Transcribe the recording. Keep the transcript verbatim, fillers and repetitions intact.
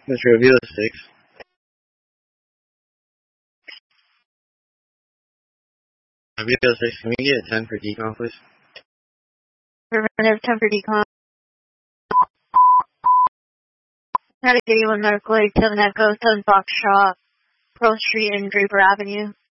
Mister Review six. Review six, can we get ten for decon, please? Affirmative, ten for decon. Try to get you one medical aid, seven Echo, seven Foxtrot, Pearl Street and Draper Avenue.